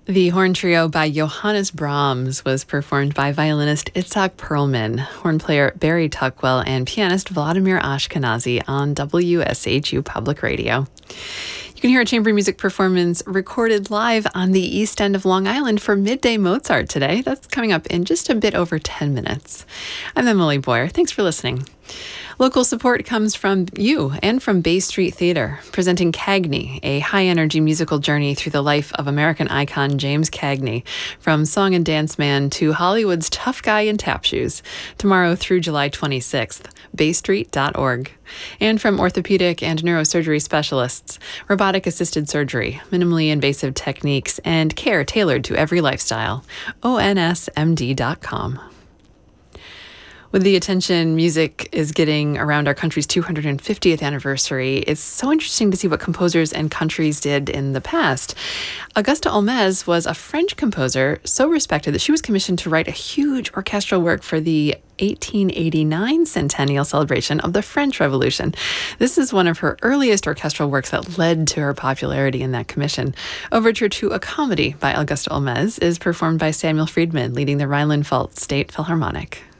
The horn trio by Johannes Brahms was performed by violinist Itzhak Perlman, horn player Barry Tuckwell, and pianist Vladimir Ashkenazy on WSHU Public Radio. You can hear a chamber music performance recorded live on the east end of Long Island for Midday Mozart today. That's coming up in just a bit over 10 minutes. I'm Emily Boyer. Thanks for listening. Local support comes from you and from Bay Street Theater, presenting Cagney, a high-energy musical journey through the life of American icon James Cagney, from song and dance man to Hollywood's tough guy in tap shoes, tomorrow through July 26th, baystreet.org. And from orthopedic and neurosurgery specialists, robotic-assisted surgery, minimally invasive techniques, and care tailored to every lifestyle, onsmd.com. With the attention music is getting around our country's 250th anniversary, it's so interesting to see what composers and countries did in the past. Auguste Olmez was a French composer so respected that she was commissioned to write a huge orchestral work for the 1889 centennial celebration of the French Revolution. This is one of her earliest orchestral works that led to her popularity in that commission. Overture to a Comedy by Auguste Olmez is performed by Samuel Friedman, leading the Rhineland-Pfalz State Philharmonic.